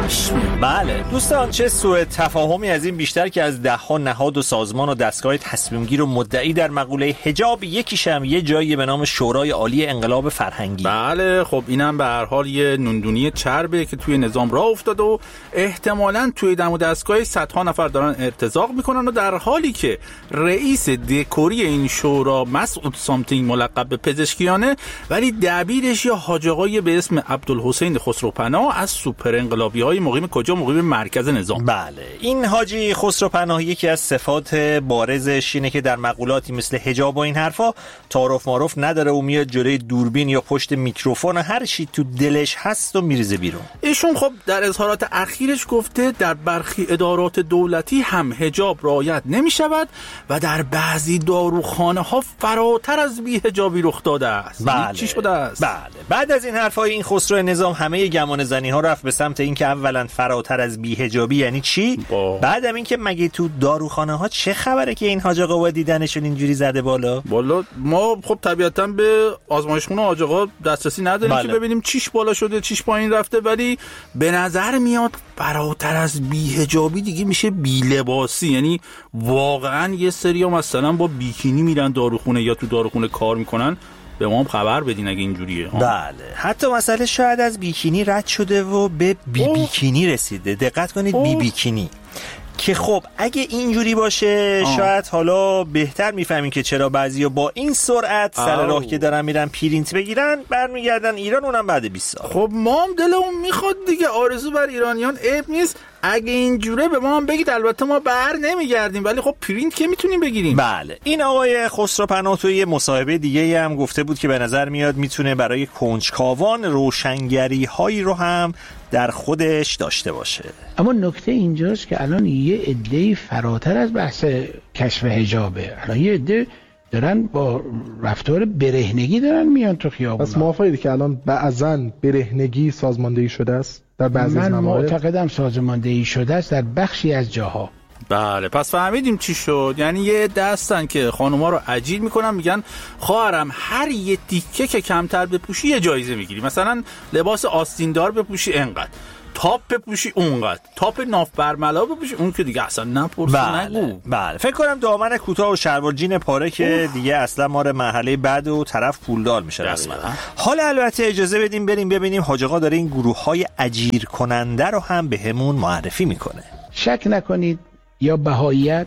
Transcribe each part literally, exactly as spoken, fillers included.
چشم. بله دوستان، چه سوء تفاهمی از این بیشتر که از ده ها نهاد و سازمان و دستگاه تصمیم گیر و مدعی در مقوله حجاب، یکیش هم یه جایی به نام شورای عالی انقلاب فرهنگی. بله خب اینم به هر حال یه نوندونی چربه که توی نظام راه افتاده و احتمالاً توی دم و دستگاه صدها نفر دارن ارتزاق میکنن و در حالی که رئیس دکوری این شورا مسعود سامتینگ ملقب به پزشکیانه، ولی دبیرش یا حاج آقای به اسم عبدالحسین خسروپناه از سوپر انقلابی‌های مقیم کجا؟ مقیم مرکز نظام. بله این حاجی خسروپناه یکی از صفات بارزش اینه که در مقولاتی مثل حجاب و این حرفا تعارف معرف نداره و میاد جلوی دوربین یا پشت میکروفون هر چی تو دلش هست و میریزه بیرون. ایشون خب در اظهارات اخیرش گفته در برخی ادارات دولتی هم حجاب رعایت نمی‌شود و در بعضی داروخانه‌ها فراتر از بی‌حجابی رخ داده است. بله. چی شده است؟ بله بعد از این حرفای این خسرو نظام همه گمان زنی‌ها رفت به سمت این که اولا فراتر از بی‌حجابی یعنی چی؟ با... بعدم این که مگه تو داروخانه‌ها چه خبره که این حاج آقا با دیدنشون اینجوری زده بالا؟ بالا ما خب طبیعتاً به آزمایشخونه حاج آقا دسترسی نداریم بله. که ببینیم چیش بالا شده چیش پایین رفته، ولی به نظر میاد فراتر از بی‌حجابی دیگه میشه بی‌لباسی. یعنی واقعاً یه سری مثلا با بیکینی میرن داروخونه یا تو داروخونه کار میکنن، به ما هم خبر بدین اگه اینجوریه. بله حتی مسئله شاید از بیکینی رد شده و به بی بیکینی رسیده. دقت کنید بی بیکینی که خب اگه اینجوری باشه آه. شاید حالا بهتر میفهمین که چرا بعضیا با این سرعت سر آه. راه که دارن میرن پرینت بگیرن برمیگردن ایران، اونم بعد بیست سال. خب ما هم دلمون میخواد دیگه، آرزو بر ایرانیان عیب نیست. اگه اینجوره به ما هم بگید، البته ما بر نمیگردیم ولی خب پرینت که میتونیم بگیریم. بله این آقای خسروپناه توی یه مصاحبه دیگه هم گفته بود که به نظر میاد میتونه برای کنجکاوان روشنگری هایی رو هم در خودش داشته باشه. اما نکته اینجاست که الان یه عده‌ای فراتر از بحث کشف حجابه، الان یه عده دارن با رفتار برهنگی دارن میان تو خیابونا. پس موافقید که الان بعضاً برهنگی سازماندهی شده است در بعضی از موارد؟ من معتقدم سازماندهی شده است در بخشی از جاها. بله پس فهمیدیم چی شد. یعنی یه دستن که خانوما رو اجیر میکنن، میگن خواهرم هر یه تیکه که کمتر بپوشی یه جایزه میگیری، مثلا لباس آستیندار بپوشی انقدر، تاپ بپوشی اونقدر، تاپ ناف برملا بپوشی اون که دیگه اصلا نپرسه. بله نگو. بله فکر کنم دامن کوتاه و شلوار جین پاره که اوه. دیگه اصلا ما رو مرحله بعد و طرف پولدار میشه رسما. حالا البته اجازه بدیم بریم ببینیم حاج آقا داره این گروه‌های اجیر کننده رو هم بهمون معرفی میکنه. شک نکنید یا بهاییت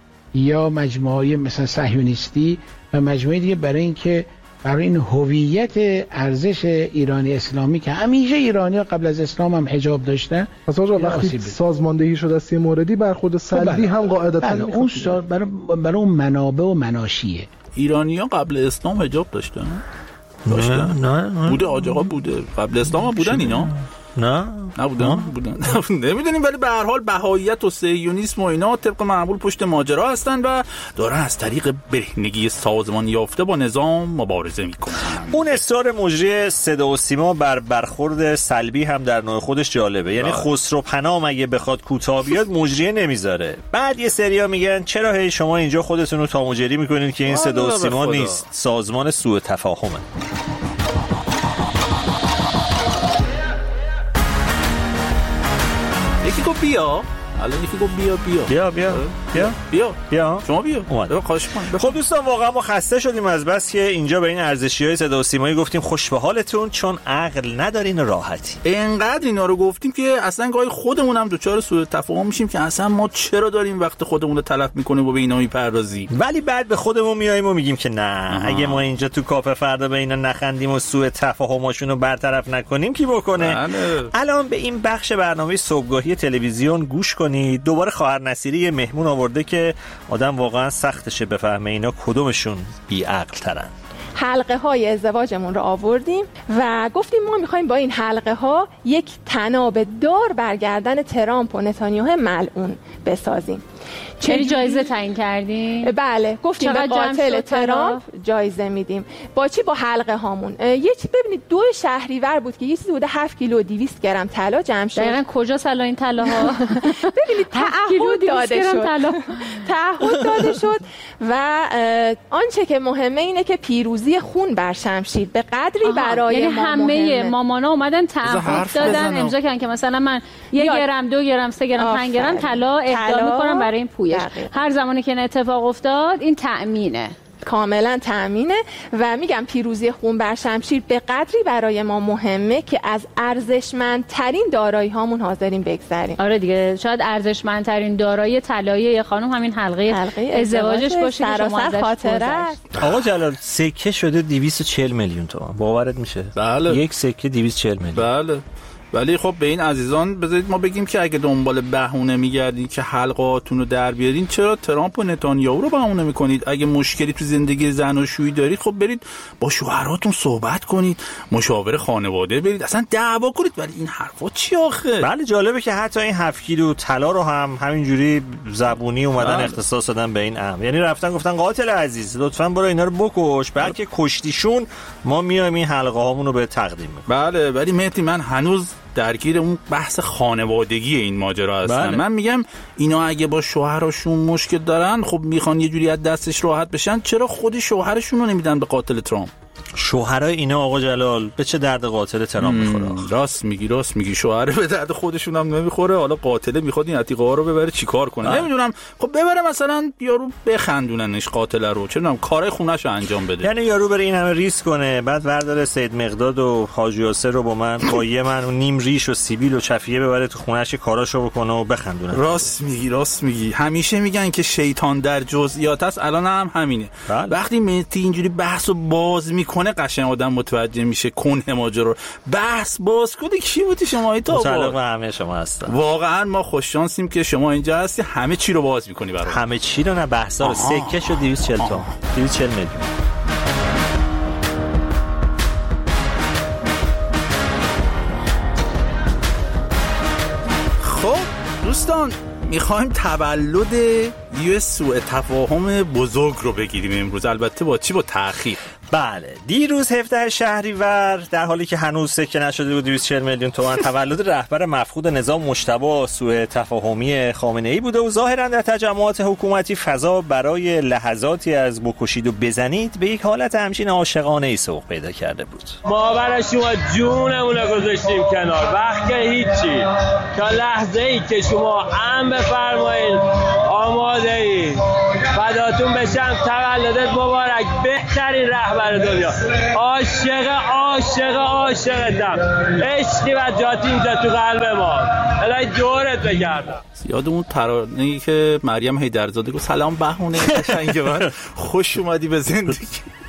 یا مجموعه مثلا صهیونیستی و مجموعه دیگه برای اینکه برای این هویت ارزش ایرانی اسلامی که همیشه ایرانی‌ها قبل از اسلام هم حجاب داشتن، پس آقا وقتی سازماندهی شده است یه موردی برخورد سلبی هم قاعدتاً اون برای برای اون منابع و مناشیه. ایرانی‌ها قبل اسلام حجاب داشتن؟ داشتن؟ نه نه بوده حاج آقا بوده. قبل اسلام هم بودن اینا؟ نه نبودن بودن نمیدونیم، ولی به هر حال بهاییت و صهیونیسم و اینا طبق معمول پشت ماجرا هستن و دارن از طریق برهنگی سازمان یافته با نظام مبارزه میکنن. اون اصرار مجری صدا و سیما بر برخورد سلبی هم در نوع خودش جالبه. یعنی خسروپناه مگه بخواد کوتاه بیاد مجریه نمیذاره، بعد یه سریا میگن چرا هی شما اینجا خودتون رو تا مجری میکنید که این صدا و سیما نیست، سازمان سوء تفاهمه. یکی گفت بیا، الان یکی گفت بیا بیا بیا بیا بیا بیا بیا شما بیا اومد. خواهش می‌کنم. خب دوستان واقعا ما خسته شدیم از بس که اینجا به این ارزشی‌های صدا و سیمایی گفتیم خوش به حالتون چون عقل ندارین راحتی. اینقدر اینا رو گفتیم که اصلا گاهی خودمون هم دوچار سوء تفاهم میشیم که اصلا ما چرا داریم وقت خودمون رو تلف میکنیم و به اینا میپردازیم، ولی بعد به خودمون میایم و میگیم که نه آها. اگه ما اینجا تو کافه فردا به اینا نخندیم و سوء تفاهماشون رو برطرف نکنیم کی بکنه؟ بله. الان به این بخش برنامه صبحگاهی تلویزیون گوش کنید. دوباره خواهر نصیری یه مهمون آورده که آدم واقعا سختشه بفهمه اینا کدومشون بی‌عقل ترن. حلقه های ازدواجمون رو آوردیم و گفتیم ما میخوایم با این حلقه ها یک تناب دار برگردن ترامپ و نتانیاهو ملعون بسازیم. چه جایزه تعیین کردین؟ بله گفتیم به قاتل ترامپ جایزه میدیم. با چی؟ با حلقه هامون. یه چی ببینید دو شهریور بود که یه چیزی بوده هفت کیلو و دویست گرم طلا جمع شد. دقیقاً کجا طلا این طلاها؟ ببینید تعهد داده شد. تعهد داده شد و آنچه که مهمه اینه که پیروزی خون بر شمشیر به قدری برای یعنی ما همه مهمه. مامانا اومدن تعهد دادن امضا کردن که مثلا من یک گرم دو گرم سه گرم پنج گرم طلا اهدا میکنم برای این پویش. هر زمانی که این اتفاق افتاد این تأمینه، کاملا تأمینه و میگم پیروزی خون بر شمشیر به قدری برای ما مهمه که از ارزشمندترین دارایی هامون حاضرین بگذریم. آره دیگه، شاید ارزشمندترین دارایی طلایی یه خانم همین حلقه, حلقه ازدواجش باشه که شما ازش خاطره. آقا جلال سکه شده دویست و چهل میلیون تومان، باورت میشه؟ بله. یک سکه دویست و چهل میلیون. بله. ولی خب به این عزیزان بذارید ما بگیم که اگه دنبال بهونه میگردین که حلقاتون رو در بیارین، چرا ترامپ و نتانیاهو رو بهونه میکنید؟ اگه مشکلی تو زندگی زناشویی دارید خب برید با شوهراتون صحبت کنید، مشاور خانواده برید، اصلا دعوا کنید. ولی این حرفا چی آخه؟ بله جالبه که حتی این هفت کیلو طلا رو هم همینجوری زبونی اومدن بله. اختصاص دادن به این امر. یعنی رفتن گفتن قاتل عزیز لطفاً برو اینا رو بکش، بلکه کشتیشون ما میایم این حلقه هامون رو به تقدیم میکنیم. بله. ولی مهدی من هنوز درگیر اون بحث خانوادگی این ماجرا هستن. بله. من میگم اینا اگه با شوهرشون مشکل دارن، خب میخوان یه جوری از دستش راحت بشن، چرا خود شوهرشون رو نمیدن به قاتل ترامپ؟ شوهرای اینا آقا جلال به چه درد قاتل ترامپ میخوره؟ راست میگی راست میگی شوهر به درد خودشون هم نمیخوره، حالا قاتل میخواد این عتیقه ها رو ببره چیکار کنه؟ آه. نمیدونم. خب ببره مثلا یارو بخندوننش قاتل رو، چه میدونم کارهای خونه‌شو انجام بده. یعنی یارو بره این همه ریسک کنه، بعد ورداره سید مقداد و حاجی یاسر رو با من با یه من و نیم ریش و سیبیل و چفیه ببره تو خونه‌اش کاراشو بکنه و بخندونه. راست میگی راست میگی. همیشه میگن که شیطان در جزئیات است، الان هم همینه. بله. وقتی مهدی اینجوری بحثو باز میکنه قشنگ آدم متوجه میشه کنه ماجرا. بحث باز کنه کی بودی شما؟ تا متعلق همه شما هستن. واقعا ما خوش شانسیم که شما اینجا هستی، همه چی رو باز میکنی برام. همه چی رو نه، بحثا رو. سکه شو دویست و چهل تومن، دویست و چهل میلیون. خب دوستان میخوایم تولد یه سوء تفاهم بزرگ رو بگیریم امروز، البته با چی؟ با تأخیر. بله دیروز هفدهم شهریور در حالی که هنوز سکه نشده بود دویست و چهل میلیون تومان تولد رهبر مفقود نظام مجتبی سوء تفاهمی خامنه‌ای بوده و ظاهرا در تجمعات حکومتی فضا برای لحظاتی از بکشید و بزنید به یک حالت همچین عاشقانه‌ای سوق پیدا کرده بود. ما برای شما جونمون رو گذاشتیم کنار، وقت که هیچی، تا لحظه‌ای که شما ام بفرمایید آماده اید فداتون بشم، تولدت مبارک، بهترین رهبر دنیا، عاشق عاشق عاشقتم، عشقی و جاتی اینجا تو قلب ما، الهی دورت بگردم. یاد اون ترانه‌ای که مریم حیدرزاده گفت سلام بهونه قشنگ من، خوش اومدی به زندگی.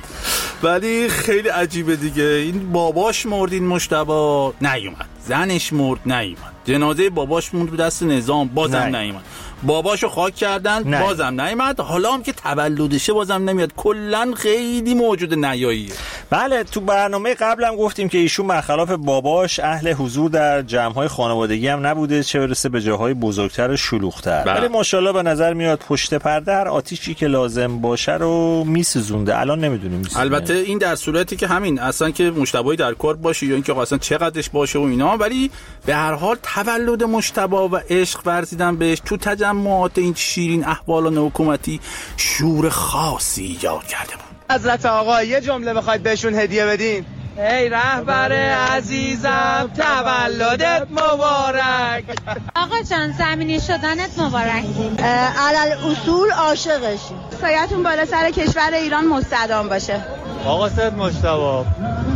ولی خیلی عجیبه دیگه، این باباش مرد، این مجتبی نیومد، زنش مرد نیومد، جنازه باباش موند رو دست نظام بازم نه. نیومد، باباشو خاک کردن نه. بازم نیامد، حالا هم که تولدشه بازم نمیاد. کلا خیلی موجود نیاییه. بله تو برنامه قبلم گفتیم که ایشون برخلاف باباش اهل حضور در جمع‌های خانوادگی هم نبوده، چه برسه به جاهای بزرگتر و شلوغ‌تر. ولی ماشاءالله به نظر میاد پشت پرده هر آتیشی که لازم باشه رو میسوزونده. الان نمیدونیم میسوزونه. البته این در صورتی که همین اصلا که مجتبی در کار باشه یا اینکه اصلا چقدرش باشه و اینا، ولی به هر حال تولد مجتبی و عشق ورزیدن بهش تو تجمعات این شیرین احوالان حکومتی شور خاصی ایجاد کرده بود. حضرت آقا یه جمله بخواید بهشون هدیه بدین؟ ای رهبر عزیزم تولدت مبارک. آقا جان زمینی شدنت مبارک. علل اصول عاشقشی. سایتون بالا سر کشور ایران مستدام باشه. آقا سید مجتبی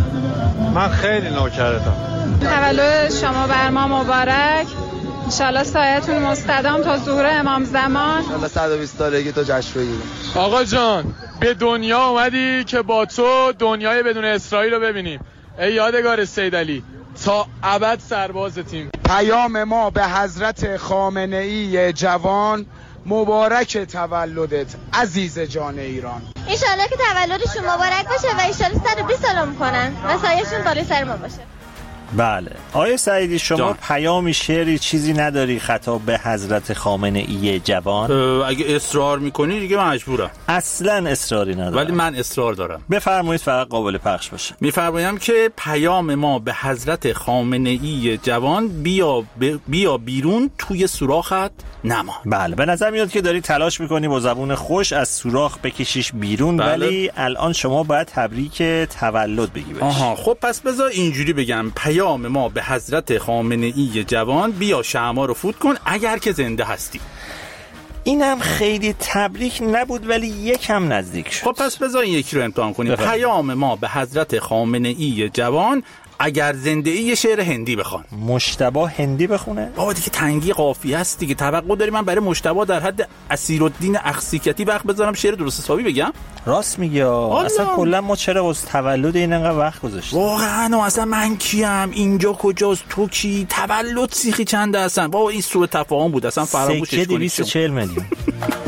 من خیلی نوکرتم. تولد شما بر ما مبارک. انشالله سایتون مستدام تا ظهور امام زمان. انشالله صد و بیست سالگی تو جشن بگیریم. آقا جان به دنیا اومدی که با تو دنیای بدون اسرائیل رو ببینیم. ای یادگار سیدعلی تا ابد سرباز تیم. پیام ما به حضرت خامنه‌ای جوان، مبارک تولدت عزیز جان ایران. انشالله که تولدشون مبارک باشه و انشالله صد و بیست سالم کنن و سایه‌شون بالای سر ما باشه. بله. آقای سعیدی شما جان. پیامی شعری چیزی نداری خطاب به حضرت خامنه ای جوان؟ اگه اصرار میکنی دیگه مجبورم. اصلا اصراری ندارم. ولی من اصرار دارم. بفرمایید فقط قابل پخش باشه. میفرمایم که پیام ما به حضرت خامنه ای جوان بیا ب... بیا بیرون توی سوراخت نما. بله به نظر میاد که داری تلاش میکنی با زبون خوش از سوراخ بکشیش بیرون. بله. ولی الان شما باید تبریک تولد بگی بهش. آها خب پس بذار اینجوری بگم پیام ما به حضرت خامنه ای جوان بیا شمع رو فوت کن اگر که زنده هستی. اینم خیلی تبریک نبود ولی یکم نزدیک شد. خب پس بذار این یکی رو امتحان کنیم. پیام ما به حضرت خامنه ای جوان اگر زنده ای یه شعر هندی بخوان. مجتبی هندی بخونه؟ بابا دیگه تنگی قافیه است دیگه. توقع داری من برای مجتبی در حد اسیرالدین اخسیکتی وقت بذارم شعر درست حسابی بگم؟ راست میگی. اصلا کلا ما چرا واسه تولد این انقدر وقت گذاشتیم؟ واقعا اصلا من کیم؟ اینجا کجاست؟ تو کی؟ تولد سیخی چنده هستن؟ بابا این سوء تفاهم بود اصلا فراموشش کنید. سکه دویست و چهل میلیون